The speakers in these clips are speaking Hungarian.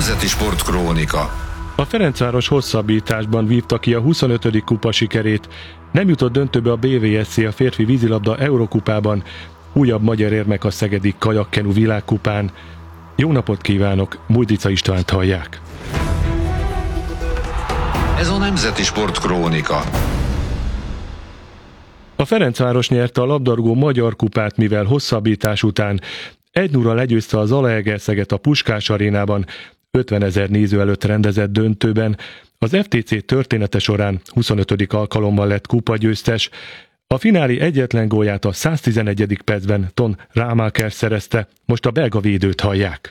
Nemzeti Sportkrónika. A Ferencváros hosszabbításban vívta ki a 25. kupa sikerét. Nem jutott döntőbe a BVSC a férfi vízilabda Eurokupában, újabb magyar érmek a szegedi kajakkenu világkupán. Jó napot kívánok, Mújdica Istvánt hallják. Ez a Nemzeti Sportkrónika. A Ferencváros nyerte a labdarúgó magyar kupát, mivel hosszabbítás után 1-0-ra legyőzte a Zalaegerszeget a Puskás arénában, 50 000 néző előtt rendezett döntőben. Az FTC története során 25. alkalommal lett kupagyőztes. A finálé egyetlen gólját a 111. percben Ton Rámáker szerezte, most a belga védőt hallják.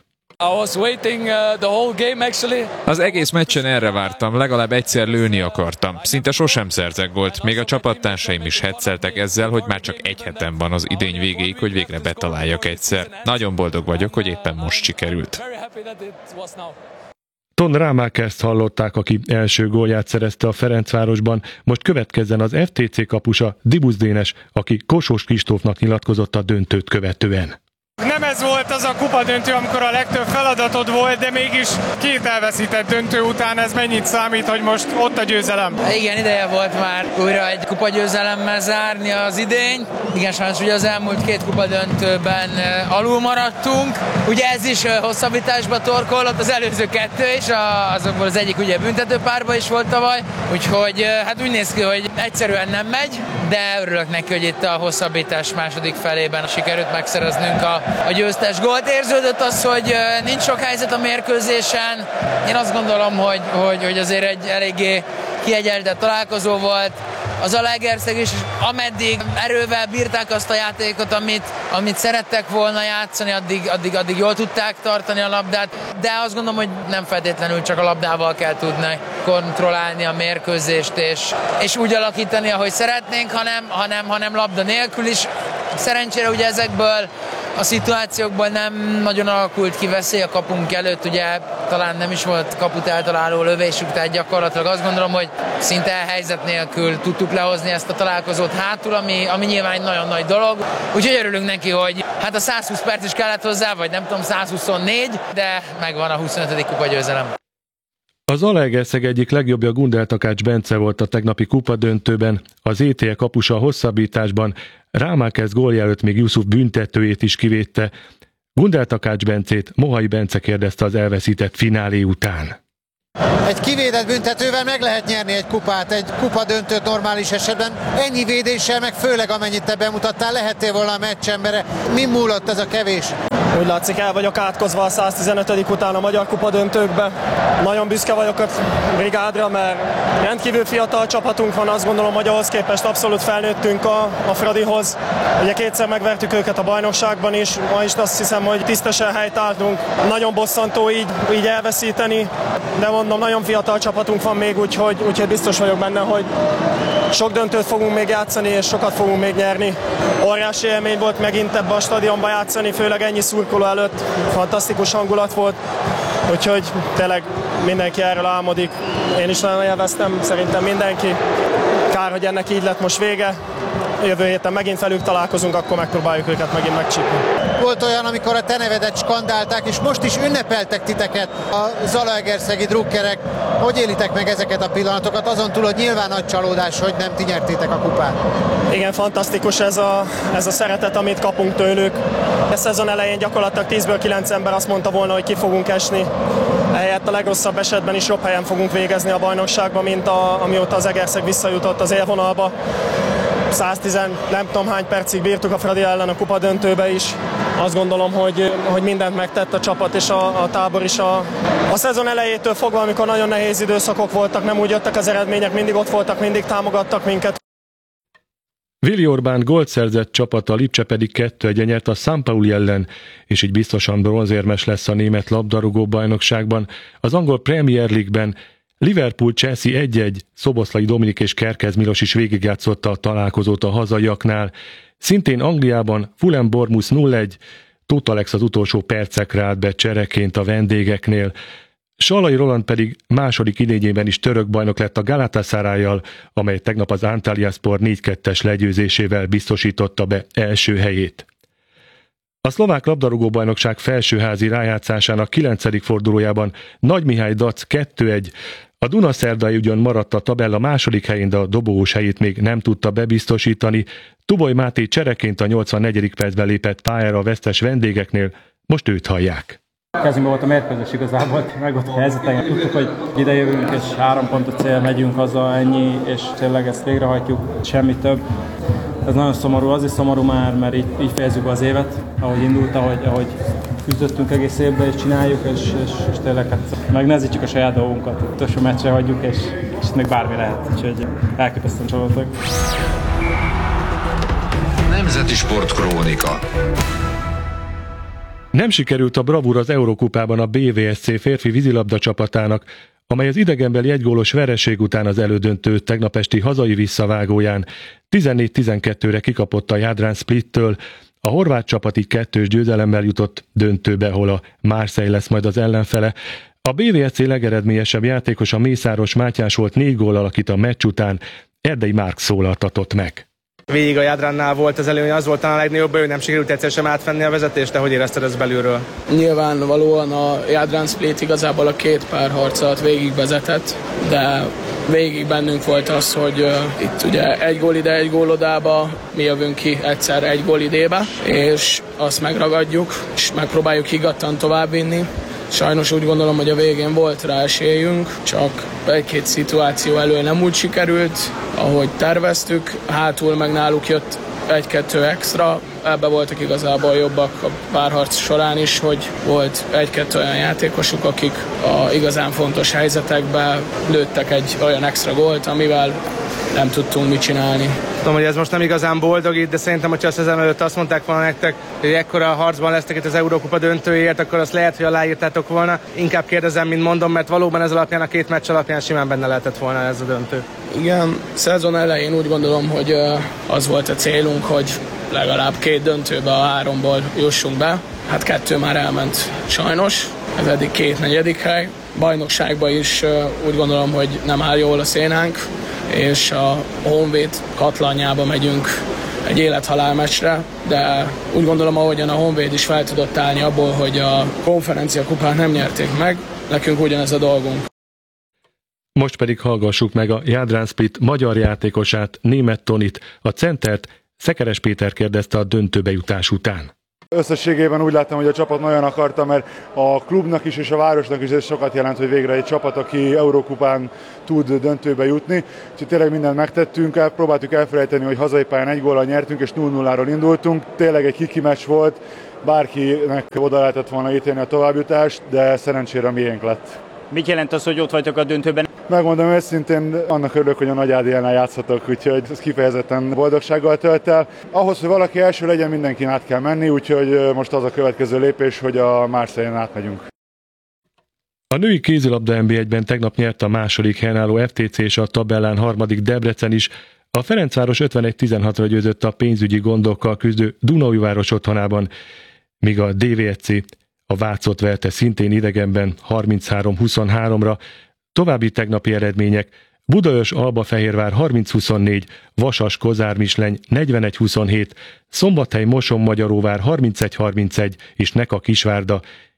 Az egész meccsen erre vártam, legalább egyszer lőni akartam. Szinte sosem szerzek gólt, még a csapattársaim is hecceltek ezzel, hogy már csak egy hetem van az idény végéig, hogy végre betaláljak egyszer. Nagyon boldog vagyok, hogy éppen most sikerült. Ton Rámákert hallották, aki első gólját szerezte a Ferencvárosban, most következzen az FTC kapusa Dibusz Dénes, aki Kossuth Kristófnak nyilatkozott a döntőt követően. Nem ez volt az a kupadöntő, amikor a legtöbb feladatod volt, de mégis két elveszített döntő után ez mennyit számít, hogy most ott a győzelem? Igen, ideje volt már újra egy kupagyőzelemmel zárni az idény. Igen, sajnos ugye az elmúlt két kupadöntőben alul maradtunk. Ugye ez is hosszabbításba torkollott, az előző kettő is, azokból az egyik ugye büntetőpárba is volt tavaly. Úgyhogy hát úgy néz ki, hogy egyszerűen nem megy, de örülök neki, hogy itt a hosszabbítás második felében sikerült megszereznünk a győztes gólt. Érződött az, hogy nincs sok helyzet a mérkőzésen. Én azt gondolom, hogy azért egy eléggé kiegyenlített találkozó volt. Az Zalaegerszeg is, ameddig erővel bírták azt a játékot, amit szerettek volna játszani, addig jól tudták tartani a labdát, de azt gondolom, hogy nem feltétlenül csak a labdával kell tudni kontrollálni a mérkőzést, és úgy alakítani, ahogy szeretnénk, hanem labda nélkül is. Szerencsére ugye ezekből a szituációkból nem nagyon alakult ki veszély a kapunk előtt, ugye talán nem is volt kaput eltaláló lövésük, tehát gyakorlatilag azt gondolom, hogy szinte helyzet nélkül tudtuk lehozni ezt a találkozót hátul, ami nyilván egy nagyon nagy dolog. Úgyhogy örülünk neki, hogy hát a 120 perc is kellett hozzá, vagy nem tudom, 124, de megvan a 25. kupagyőzelem. Az Zalaegerszeg egyik legjobbja Gundel Takács Bence volt a tegnapi kupadöntőben, az ETE kapusa a hosszabbításban, Rámáker gólja előtt még Jusuf büntetőjét is kivédte. Gundel Takács Bencét Mohai Bence kérdezte az elveszített finálé után. Egy kivédett büntetővel meg lehet nyerni egy kupát, egy kupadöntőt normális esetben. Ennyi védéssel, meg főleg amennyit te bemutattál, lehettél volna a meccsemberre. Mi múlott ez a kevés? Úgy látszik, el vagyok átkozva a 115. után a magyar kupadöntőkbe. Nagyon büszke vagyok a brigádra, mert rendkívül fiatal csapatunk van, azt gondolom, hogy ahhoz képest abszolút felnőttünk a Fradihoz. Ugye kétszer megvertük őket a bajnokságban is, ma is azt hiszem, hogy tisztesen helytálltunk. Nagyon bosszantó így elveszíteni, de mondom, nagyon fiatal csapatunk van még, úgyhogy biztos vagyok benne, hogy sok döntőt fogunk még játszani, és sokat fogunk még nyerni. Óriási élmény volt megint ebbe a stadionba játszani, főleg ennyi szurkoló előtt. Fantasztikus hangulat volt, úgyhogy tényleg mindenki erről álmodik. Én is nagyon élveztem, szerintem mindenki. Kár, hogy ennek így lett most vége. Jövő héten megint velük találkozunk, akkor megpróbáljuk őket megint megcsípni. Volt olyan, amikor a te nevedet skandálták, és most is ünnepeltek titeket a zalaegerszegi drukkerek. Hogy élitek meg ezeket a pillanatokat? Azon túl, hogy nyilván nagy csalódás, hogy nem ti nyertétek a kupát. Igen, fantasztikus ez a szeretet, amit kapunk tőlük. A szezon elején gyakorlatilag 10-ből 9 ember azt mondta volna, hogy ki fogunk esni. Ehelyett a legrosszabb esetben is jobb helyen fogunk végezni a bajnokságban, mint amióta az Egerszeg visszajutott az élvonalba. 110 nem tudom hány percig bírtuk a Fradi ellen a kupadöntőbe is. Azt gondolom, hogy mindent megtett a csapat és a tábor is. A szezon elejétől fogva, amikor nagyon nehéz időszakok voltak, nem úgy jöttek az eredmények, mindig ott voltak, mindig támogattak minket. Vili Orbán gólt szerzett csapata, a Lipcse pedig 2-1 nyert a San Pauli ellen, és így biztosan bronzérmes lesz a német labdarúgó bajnokságban. Az angol Premier League-ben Liverpool-Chelsea 1-1, Szoboszlai Dominik és Kerkez Milos is végigjátszotta a találkozót a hazaiaknál. Szintén Angliában Fulham-Bournemouth 0-1, Tóth Alex az utolsó percekre állt be csereként a vendégeknél. Sallai Roland pedig második idényében is török bajnok lett a Galatasarayjal, amely tegnap az Antalyaspor 4-2-es legyőzésével biztosította be első helyét. A szlovák labdarúgó-bajnokság felsőházi rájátszásának 9. fordulójában Nagy Mihály Dac 2-1. A Dunaszerdai ugyan maradt a tabella második helyén, de a dobogós helyét még nem tudta bebiztosítani. Tuboly Máté csereként a 84. percben lépett pályára a vesztes vendégeknél, most őt hallják. Kezünkben volt a mérkőzés igazából, meg volt a helyzeten. Tudtuk, hogy idejövünk, és 3 pont a cél, megyünk haza, ennyi, és tényleg ezt végrehajtjuk, semmi több. Ez nagyon szomorú, az is szomorú már, mert így fejezzük az évet, ahogy indult, ahogy küzdöttünk egész évben, és csináljuk, és tényleg hát megnehezítjük a saját dolgunkat. Utolsó meccsre hagyjuk, és még bármi lehet, úgyhogy elképesztően csalódtak. Nemzeti Sportkrónika. Nem sikerült a bravúr az Eurokupában a BVSC férfi vízilabda csapatának, amely az idegenbeli egygólos vereség után az elődöntő tegnap esti hazai visszavágóján 14-12-re kikapott a Jadran Splittől. A horvát csapat így 2-2 győzelemmel jutott döntőbe, hol a Marseille lesz majd az ellenfele. A BVSC legeredményesebb játékosa Mészáros Mátyás volt 4 góllal, akit a meccs után Erdei Márk szólaltatott meg. Végig a Jadrannál volt az előny, az volt talán a legnagyobb, hogy nem sikerült egyszer sem átvenni a vezetést, de hogy érezted ezt belülről? Nyilvánvalóan a Jadran Split igazából a 2 párharcot végig vezetett, de végig bennünk volt az, hogy itt ugye 1 gól ide, 1 gól odába, mi jövünk ki egyszer 1 gól idébe, és azt megragadjuk, és megpróbáljuk higgadtan továbbvinni. Sajnos úgy gondolom, hogy a végén volt rá esélyünk, csak 1-2 szituáció elől nem úgy sikerült, ahogy terveztük, hátul meg náluk jött 1-2 extra, ebbe voltak igazából jobbak a párharc során is, hogy volt 1-2 olyan játékosuk, akik a igazán fontos helyzetekben lőttek egy olyan extra gólt, amivel nem tudtunk mit csinálni. Tudom, hogy ez most nem igazán boldogít, de szerintem, hogyha a szezon előtt azt mondták volna nektek, hogy ekkora harcban lesztek itt az Eurókupa döntőjéért, akkor azt lehet, hogy aláírtátok volna. Inkább kérdezem, mint mondom, mert valóban ez alapján, a 2 meccs alapján simán benne lehetett volna ez a döntő. Igen, szezon elején úgy gondolom, hogy az volt a célunk, hogy legalább 2 döntőbe a 3-ból jussunk be. Hát 2 már elment sajnos, ez eddig 2 negyedik hely. Bajnokságban is úgy gondolom, hogy nem áll jól a szénánk, és a Honvéd katlanjába megyünk egy élethalál meccsre, de úgy gondolom, ahogyan a Honvéd is fel tudott állni abból, hogy a konferencia kupát nem nyerték meg, nekünk ugyanez a dolgunk. Most pedig hallgassuk meg a Jadran Split magyar játékosát, Németh Tonit, a centert Szekeres Péter kérdezte a döntőbe jutás után. Összességében úgy láttam, hogy a csapat nagyon akarta, mert a klubnak is és a városnak is ez sokat jelent, hogy végre egy csapat, aki Eurókupán tud döntőbe jutni. Úgyhogy tényleg mindent megtettünk, próbáltuk elfelejteni, hogy hazai pályán 1 góllal nyertünk és 0-0-ról indultunk. Tényleg egy kiki meccs volt, bárkinek oda lehetett volna ítélni a továbbjutást, de szerencsére miénk lett. Mit jelent az, hogy ott vagytok a döntőben? Megmondom őszintén, annak örülök, hogy a Nagy Ádéjánál játszhatok, úgyhogy ez kifejezetten boldogsággal tölt el. Ahhoz, hogy valaki első legyen, mindenkin át kell menni, úgyhogy most az a következő lépés, hogy a Marseille-en átmegyünk. A női kézilabda NB1-ben tegnap nyert a második helyen álló FTC és a tabellán harmadik Debrecen is. A Ferencváros 51-16-ra győzött a pénzügyi gondokkal küzdő Dunaújváros otthonában, míg a DVSC a Vácot verte szintén idegenben 33-23-ra. További tegnapi eredmények: Budaörs Albafehérvár 30-24, Vasas Kozármisleny 41-27, Szombathely Moson-Magyaróvár 31-31 és Neka Kisvárda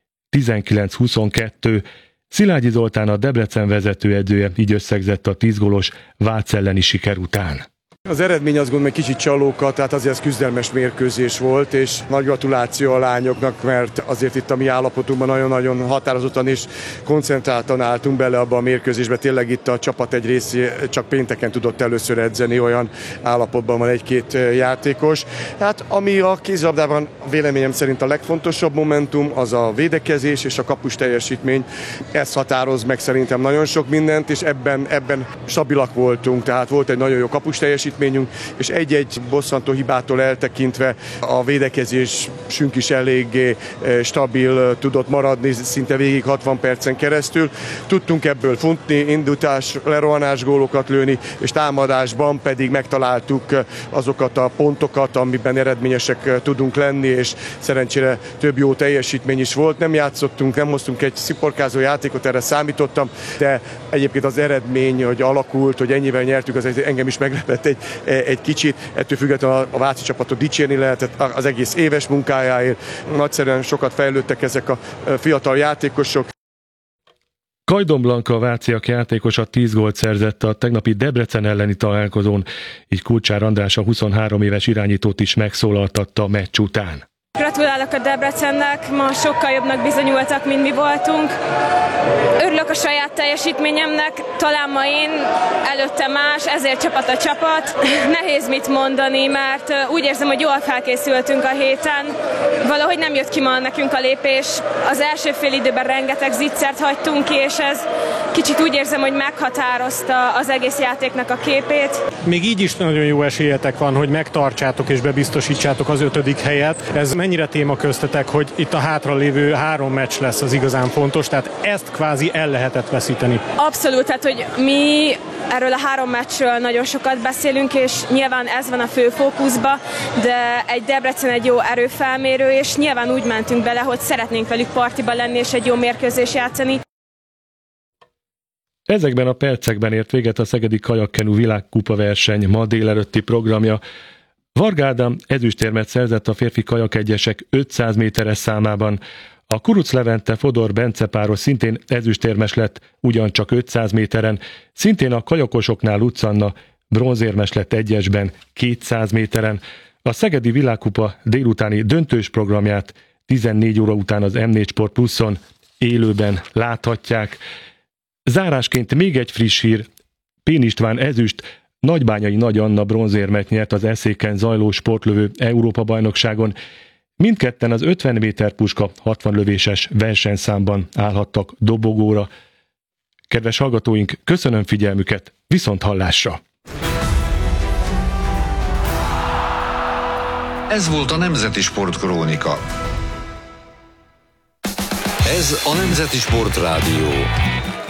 19-22. Szilágyi Zoltán, a Debrecen vezetőedzője így összegzett a 10 gólos Vác elleni siker után. Az eredmény azt gondolom egy kicsit csalóka, tehát azért ez küzdelmes mérkőzés volt, és nagy gratuláció a lányoknak, mert azért itt a mi állapotunkban nagyon-nagyon határozottan és koncentráltan álltunk bele abba a mérkőzésbe. Tényleg itt a csapat egy részé csak pénteken tudott először edzeni, olyan állapotban van 1-2 játékos. Hát ami a kézilabdában véleményem szerint a legfontosabb momentum, az a védekezés és a kapus teljesítmény. Ez határoz meg szerintem nagyon sok mindent, és ebben stabilak voltunk, tehát volt egy nagyon jó kapus teljesítmény, és egy-egy bosszantó hibától eltekintve a védekezésünk is eléggé stabil tudott maradni szinte végig 60 percen keresztül. Tudtunk ebből futni, indítás, lerohanás gólokat lőni, és támadásban pedig megtaláltuk azokat a pontokat, amiben eredményesek tudunk lenni, és szerencsére több jó teljesítmény is volt. Nem játszottunk, nem hoztunk egy sziporkázó játékot, erre számítottam, de egyébként az eredmény, hogy alakult, hogy ennyivel nyertük, az engem is meglepett egy kicsit. Ettől függetlenül a váci csapatot dicsérni lehetett az egész éves munkájáért. Nagyszerűen sokat fejlődtek ezek a fiatal játékosok. Kajdon Blanka, a váciak játékosa 10 gólt szerzett a tegnapi Debrecen elleni találkozón, így Kulcsár András a 23 éves irányítót is megszólaltatta a meccs után. Gratulálok a Debrecennek, ma sokkal jobbnak bizonyultak, mint mi voltunk. Örülök a saját teljesítményemnek, talán ma én, előtte más, ezért csapat a csapat. Nehéz mit mondani, mert úgy érzem, hogy jól felkészültünk a héten. Valahogy nem jött ki ma nekünk a lépés. Az első fél időben rengeteg zicsert hagytunk ki, és ez kicsit úgy érzem, hogy meghatározta az egész játéknak a képét. Még így is nagyon jó esélyetek van, hogy megtartsátok és bebiztosítsátok az 5. helyet. Ez mennyire téma köztetek, hogy itt a hátralévő 3 meccs lesz az igazán fontos, tehát ezt kvázi el lehetett veszíteni? Abszolút, tehát hogy mi erről a 3 meccsről nagyon sokat beszélünk, és nyilván ez van a fő fókuszba, de egy Debrecen egy jó erőfelmérő, és nyilván úgy mentünk bele, hogy szeretnénk velük partiba lenni, és egy jó mérkőzést játszani. Ezekben a percekben ért véget a szegedi kajakkenu világkupa verseny ma délelőtti programja. Varga Ádám ezüstérmet szerzett a férfi kajakegyesek 500 méteres számában. A Kuruc Levente Fodor Bence páros szintén ezüstérmes lett, ugyancsak 500 méteren. Szintén a kajakosoknál Lutz Anna bronzérmes lett egyesben 200 méteren. A szegedi világkupa délutáni döntős programját 14 óra után az M4 Sport Pluszon élőben láthatják. Zárásként még egy friss hír. Pén István ezüst, Nagybányai Nagy Anna bronzérmet nyert az Eszéken zajló sportlövő Európa-bajnokságon. Mindketten az 50 méter puska 60 lövéses versenyszámban állhattak dobogóra. Kedves hallgatóink, köszönöm figyelmüket, viszont hallásra! Ez volt a Nemzeti Sportkrónika. Ez a Nemzeti Sportrádió.